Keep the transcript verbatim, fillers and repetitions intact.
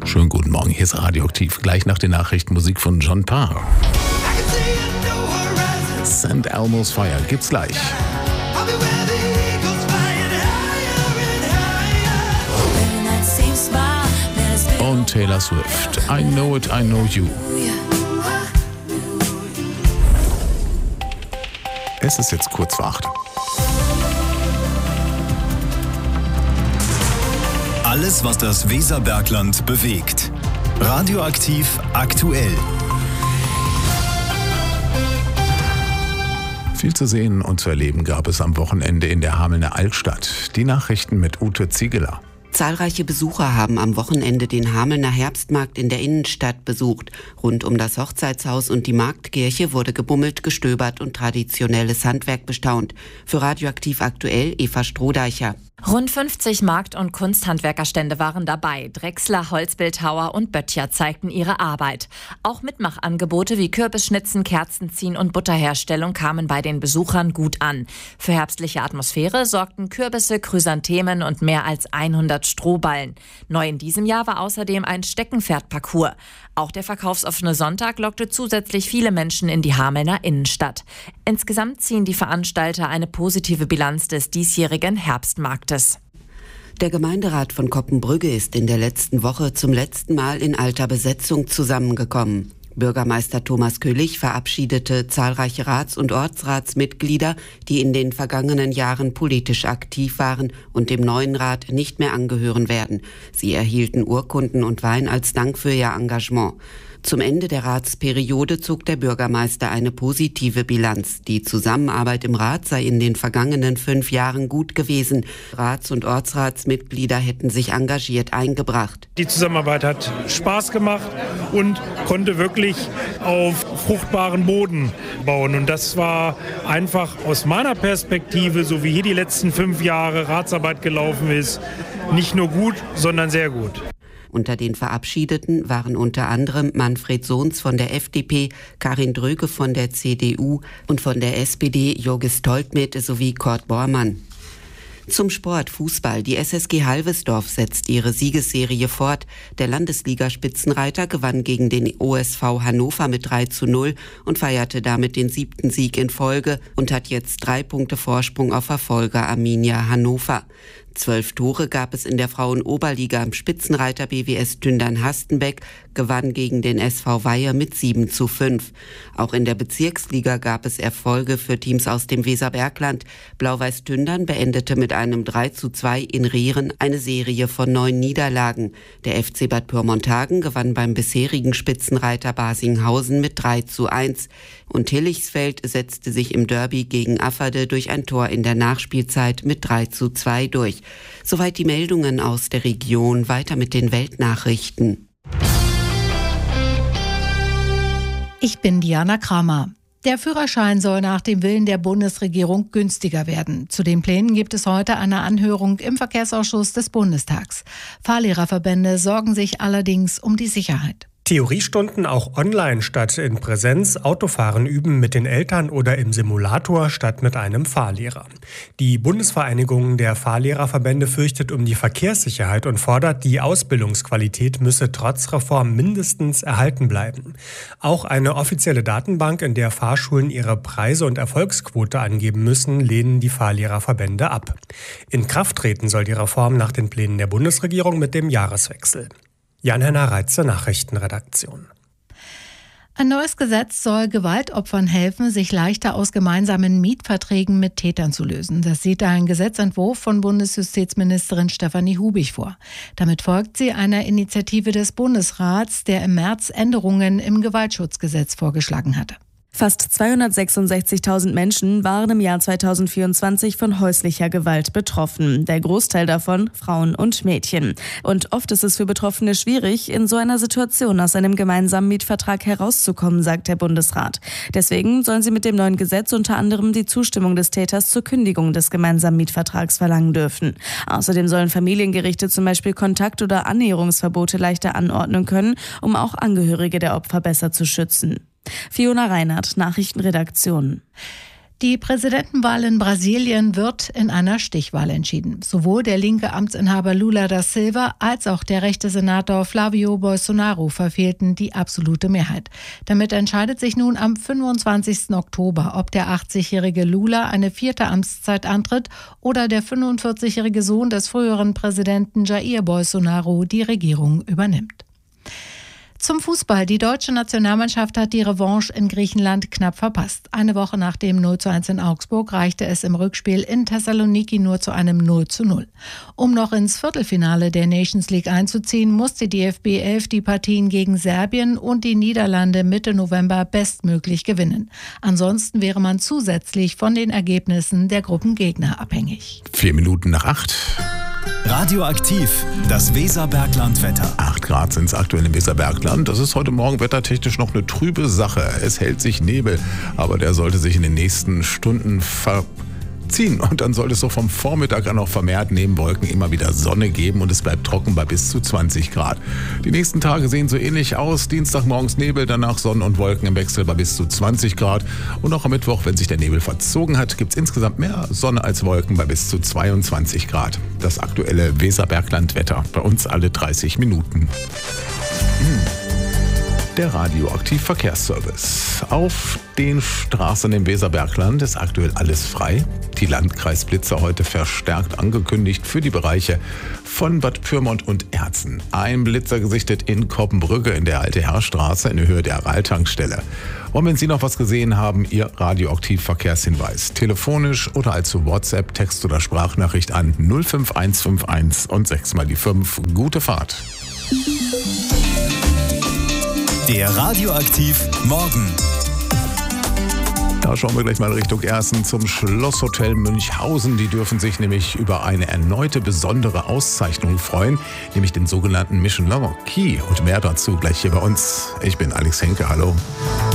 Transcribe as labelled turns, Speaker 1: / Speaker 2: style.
Speaker 1: Schönen guten Morgen, hier ist Radioaktiv. Gleich nach den Nachrichten Musik von John Parr. Saint Elmo's Fire gibt's gleich. Und Taylor Swift, I Know It, I Know You. Es ist jetzt kurz vor acht.
Speaker 2: Alles, was das Weserbergland bewegt. Radioaktiv aktuell.
Speaker 1: Viel zu sehen und zu erleben gab es am Wochenende in der Hamelner Altstadt. Die Nachrichten mit Ute Ziegeler.
Speaker 3: Zahlreiche Besucher haben am Wochenende den Hamelner Herbstmarkt in der Innenstadt besucht. Rund um das Hochzeitshaus und die Marktkirche wurde gebummelt, gestöbert und traditionelles Handwerk bestaunt. Für Radioaktiv aktuell Eva Strohdeicher.
Speaker 4: Rund fünfzig Markt- und Kunsthandwerkerstände waren dabei. Drechsler, Holzbildhauer und Böttcher zeigten ihre Arbeit. Auch Mitmachangebote wie Kürbisschnitzen, Kerzenziehen und Butterherstellung kamen bei den Besuchern gut an. Für herbstliche Atmosphäre sorgten Kürbisse, Chrysanthemen und mehr als hundert Strohballen. Neu in diesem Jahr war außerdem ein Steckenpferdparcours. Auch der verkaufsoffene Sonntag lockte zusätzlich viele Menschen in die Hamelner Innenstadt. Insgesamt ziehen die Veranstalter eine positive Bilanz des diesjährigen Herbstmarktes.
Speaker 3: Der Gemeinderat von Coppenbrügge ist in der letzten Woche zum letzten Mal in alter Besetzung zusammengekommen. Bürgermeister Thomas Köllig verabschiedete zahlreiche Rats- und Ortsratsmitglieder, die in den vergangenen Jahren politisch aktiv waren und dem neuen Rat nicht mehr angehören werden. Sie erhielten Urkunden und Wein als Dank für ihr Engagement. Zum Ende der Ratsperiode zog der Bürgermeister eine positive Bilanz. Die Zusammenarbeit im Rat sei in den vergangenen fünf Jahren gut gewesen. Rats- und Ortsratsmitglieder hätten sich engagiert eingebracht.
Speaker 5: Die Zusammenarbeit hat Spaß gemacht und konnte wirklich auf fruchtbaren Boden bauen. Und das war einfach aus meiner Perspektive, so wie hier die letzten fünf Jahre Ratsarbeit gelaufen ist, nicht nur gut, sondern sehr gut.
Speaker 3: Unter den Verabschiedeten waren unter anderem Manfred Sohns von der F D P, Karin Dröge von der C D U und von der S P D Jogis Stoltmet sowie Kurt Bormann. Zum Sport, Fußball. Die S S G Halvesdorf setzt ihre Siegesserie fort. Der Landesligaspitzenreiter gewann gegen den O S V Hannover mit drei zu null und feierte damit den siebten Sieg in Folge und hat jetzt drei Punkte Vorsprung auf Verfolger Arminia Hannover. Zwölf Tore gab es in der Frauen-Oberliga. Spitzenreiter B W S Tündern-Hastenbeck gewann gegen den S V Weihe mit sieben zu fünf. Auch in der Bezirksliga gab es Erfolge für Teams aus dem Weserbergland. Blau-Weiß Tündern beendete mit einem drei zu zwei in Rehren eine Serie von neun Niederlagen. Der F C Bad Pyrmontagen gewann beim bisherigen Spitzenreiter Basinghausen mit drei zu eins. Und Hillichsfeld setzte sich im Derby gegen Afferde durch ein Tor in der Nachspielzeit mit drei zu zwei durch. Soweit die Meldungen aus der Region. Weiter mit den Weltnachrichten.
Speaker 6: Ich bin Diana Kramer. Der Führerschein soll nach dem Willen der Bundesregierung günstiger werden. Zu den Plänen gibt es heute eine Anhörung im Verkehrsausschuss des Bundestags. Fahrlehrerverbände sorgen sich allerdings um die Sicherheit.
Speaker 7: Theoriestunden auch online statt in Präsenz, Autofahren üben mit den Eltern oder im Simulator statt mit einem Fahrlehrer. Die Bundesvereinigung der Fahrlehrerverbände fürchtet um die Verkehrssicherheit und fordert, die Ausbildungsqualität müsse trotz Reform mindestens erhalten bleiben. Auch eine offizielle Datenbank, in der Fahrschulen ihre Preise und Erfolgsquote angeben müssen, lehnen die Fahrlehrerverbände ab. In Kraft treten soll die Reform nach den Plänen der Bundesregierung mit dem Jahreswechsel. Jan-Henner Reitze, Nachrichtenredaktion.
Speaker 6: Ein neues Gesetz soll Gewaltopfern helfen, sich leichter aus gemeinsamen Mietverträgen mit Tätern zu lösen. Das sieht ein Gesetzentwurf von Bundesjustizministerin Stefanie Hubig vor. Damit folgt sie einer Initiative des Bundesrats, der im März Änderungen im Gewaltschutzgesetz vorgeschlagen hatte.
Speaker 8: Fast zweihundertsechsundsechzigtausend Menschen waren im Jahr zweitausendvierundzwanzig von häuslicher Gewalt betroffen. Der Großteil davon Frauen und Mädchen. Und oft ist es für Betroffene schwierig, in so einer Situation aus einem gemeinsamen Mietvertrag herauszukommen, sagt der Bundesrat. Deswegen sollen sie mit dem neuen Gesetz unter anderem die Zustimmung des Täters zur Kündigung des gemeinsamen Mietvertrags verlangen dürfen. Außerdem sollen Familiengerichte zum Beispiel Kontakt- oder Annäherungsverbote leichter anordnen können, um auch Angehörige der Opfer besser zu schützen. Fiona Reinhardt, Nachrichtenredaktion.
Speaker 6: Die Präsidentenwahl in Brasilien wird in einer Stichwahl entschieden. Sowohl der linke Amtsinhaber Lula da Silva als auch der rechte Senator Flávio Bolsonaro verfehlten die absolute Mehrheit. Damit entscheidet sich nun am fünfundzwanzigsten Oktober, ob der achtzigjährige Lula eine vierte Amtszeit antritt oder der fünfundvierzigjährige Sohn des früheren Präsidenten Jair Bolsonaro die Regierung übernimmt. Zum Fußball. Die deutsche Nationalmannschaft hat die Revanche in Griechenland knapp verpasst. Eine Woche nach dem null zu eins in Augsburg reichte es im Rückspiel in Thessaloniki nur zu einem null zu null. Um noch ins Viertelfinale der Nations League einzuziehen, musste die D F B elf die Partien gegen Serbien und die Niederlande Mitte November bestmöglich gewinnen. Ansonsten wäre man zusätzlich von den Ergebnissen der Gruppengegner abhängig.
Speaker 1: Vier Minuten nach acht.
Speaker 2: Radioaktiv, das Weserbergland-Wetter.
Speaker 1: acht Grad sind es aktuell im Weserbergland. Das ist heute Morgen wettertechnisch noch eine trübe Sache. Es hält sich Nebel, aber der sollte sich in den nächsten Stunden verziehen. Und dann soll es so vom Vormittag an auch vermehrt neben Wolken immer wieder Sonne geben und es bleibt trocken bei bis zu zwanzig Grad. Die nächsten Tage sehen so ähnlich aus. Dienstagmorgens Nebel, danach Sonne und Wolken im Wechsel bei bis zu zwanzig Grad. Und auch am Mittwoch, wenn sich der Nebel verzogen hat, gibt es insgesamt mehr Sonne als Wolken bei bis zu zweiundzwanzig Grad. Das aktuelle Weserbergland-Wetter bei uns alle dreißig Minuten. Hm. Der Radioaktiv-Verkehrsservice. Auf den Straßen im Weserbergland ist aktuell alles frei. Die Landkreisblitzer heute verstärkt angekündigt für die Bereiche von Bad Pyrmont und Erzen. Ein Blitzer gesichtet in Koppenbrügge in der Alte Herrstraße in der Höhe der Aral-Tankstelle. Und wenn Sie noch was gesehen haben, Ihr Radioaktiv-Verkehrshinweis. Telefonisch oder als WhatsApp, Text- oder Sprachnachricht an null fünf eins fünf eins und sechs mal die fünf. Gute Fahrt.
Speaker 2: Der Radioaktiv Morgen.
Speaker 1: Da schauen wir gleich mal Richtung Ersten zum Schlosshotel Münchhausen. Die dürfen sich nämlich über eine erneute besondere Auszeichnung freuen, nämlich den sogenannten Michelin Key. Und mehr dazu gleich hier bei uns. Ich bin Alex Henke, hallo.